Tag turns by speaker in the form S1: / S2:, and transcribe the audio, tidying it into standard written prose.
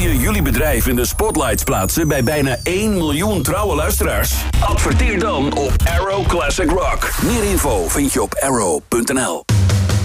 S1: je jullie bedrijf in de spotlights plaatsen bij bijna 1 miljoen trouwe luisteraars? Adverteer dan op Arrow Classic Rock. Meer info vind je op arrow.nl.